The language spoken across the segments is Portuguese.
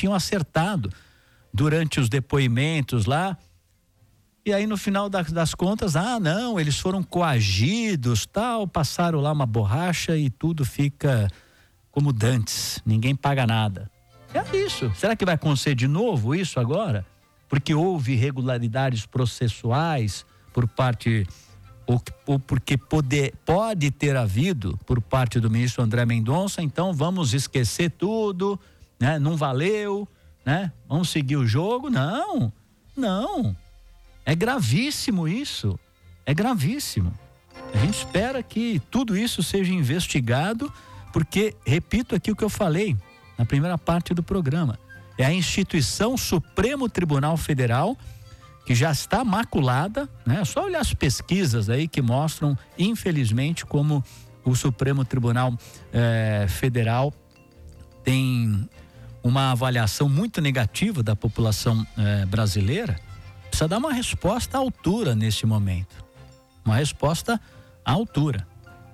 tinham acertado durante os depoimentos lá. E aí no final das contas, não, eles foram coagidos, tal, passaram lá uma borracha e tudo fica como dantes, ninguém paga nada. É isso. Será que vai acontecer de novo isso agora? Porque houve irregularidades processuais por parte, ou porque pode ter havido por parte do ministro André Mendonça, então vamos esquecer tudo, né? Não valeu, né? Vamos seguir o jogo? Não. É gravíssimo isso, é gravíssimo. A gente espera que tudo isso seja investigado, porque, repito aqui o que eu falei na primeira parte do programa, é a instituição Supremo Tribunal Federal que já está maculada, né? É só olhar as pesquisas aí que mostram, infelizmente, como o Supremo Tribunal Federal tem uma avaliação muito negativa da população brasileira. Precisa dar uma resposta à altura nesse momento. Uma resposta à altura.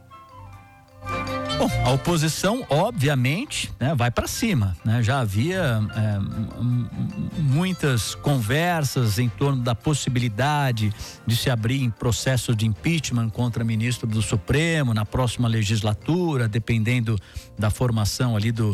Bom, a oposição, obviamente, né, vai para cima, né? Já havia muitas conversas em torno da possibilidade de se abrir em processo de impeachment contra ministro do Supremo na próxima legislatura, dependendo da formação ali do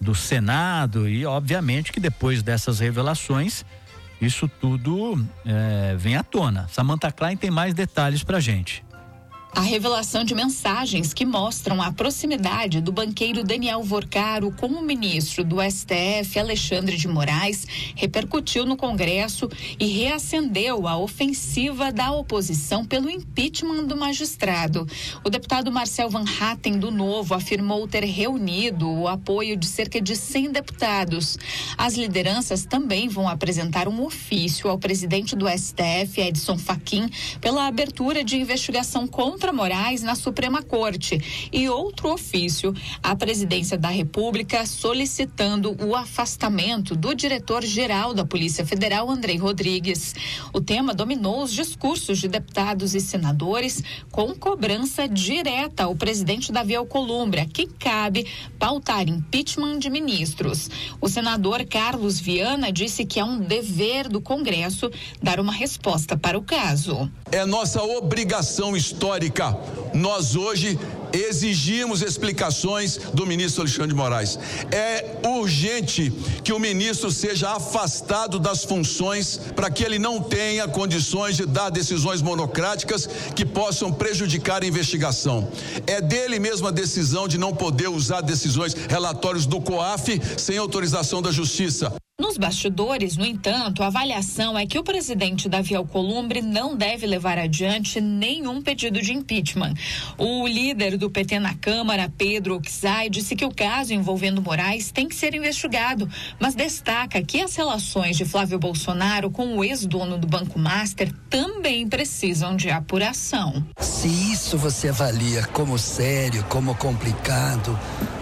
Senado, e obviamente que depois dessas revelações isso tudo vem à tona. Samantha Klein tem mais detalhes pra gente. A revelação de mensagens que mostram a proximidade do banqueiro Daniel Vorcaro com o ministro do STF, Alexandre de Moraes, repercutiu no Congresso e reacendeu a ofensiva da oposição pelo impeachment do magistrado. O deputado Marcel Van Hatten, do Novo, afirmou ter reunido o apoio de cerca de 100 deputados. As lideranças também vão apresentar um ofício ao presidente do STF, Edson Fachin, pela abertura de investigação contra Moraes na Suprema Corte, e outro ofício à Presidência da República solicitando o afastamento do diretor-geral da Polícia Federal, Andrei Rodrigues. O tema dominou os discursos de deputados e senadores, com cobrança direta ao presidente Davi Alcolumbre, a quem cabe pautar impeachment de ministros. O senador Carlos Viana disse que é um dever do Congresso dar uma resposta para o caso. É nossa obrigação histórica. Nós hoje exigimos explicações do ministro Alexandre de Moraes. É urgente que o ministro seja afastado das funções para que ele não tenha condições de dar decisões monocráticas que possam prejudicar a investigação. É dele mesmo a decisão de não poder usar decisões, relatórios do COAF sem autorização da Justiça. Nos bastidores, no entanto, a avaliação é que o presidente Davi Alcolumbre não deve levar adiante nenhum pedido de impeachment. O líder do PT na Câmara, Pedro Oczai, disse que o caso envolvendo Moraes tem que ser investigado, mas destaca que as relações de Flávio Bolsonaro com o ex-dono do Banco Master também precisam de apuração. Se isso você avalia como sério, como complicado,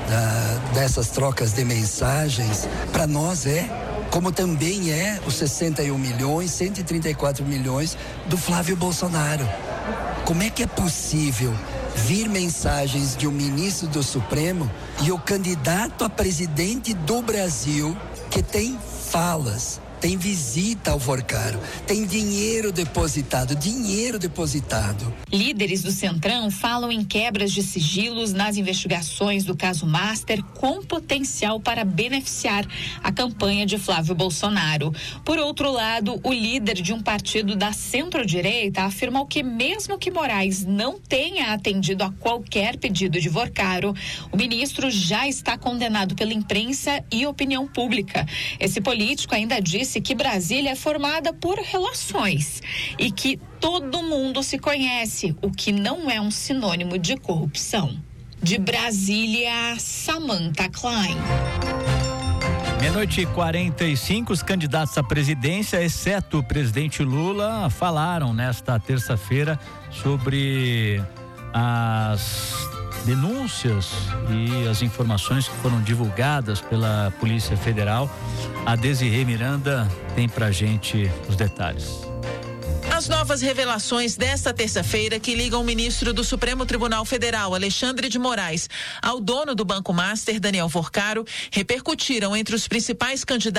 dessas trocas de mensagens, para nós como também os 61 milhões, 134 milhões do Flávio Bolsonaro. Como é que é possível vir mensagens de um ministro do Supremo e o candidato a presidente do Brasil, que tem falas, tem visita ao Vorcaro, tem dinheiro depositado. Líderes do Centrão falam em quebras de sigilos nas investigações do caso Master, com potencial para beneficiar a campanha de Flávio Bolsonaro. Por outro lado, o líder de um partido da centro-direita afirmou que mesmo que Moraes não tenha atendido a qualquer pedido de Vorcaro, o ministro já está condenado pela imprensa e opinião pública. Esse político ainda disse que Brasília é formada por relações e que todo mundo se conhece, o que não é um sinônimo de corrupção. De Brasília, Samantha Klein. 12:45, os candidatos à presidência, exceto o presidente Lula, falaram nesta terça-feira sobre as denúncias e as informações que foram divulgadas pela Polícia Federal. A Desirê Miranda tem pra gente os detalhes. As novas revelações desta terça-feira que ligam o ministro do Supremo Tribunal Federal, Alexandre de Moraes, ao dono do Banco Master, Daniel Vorcaro, repercutiram entre os principais candidatos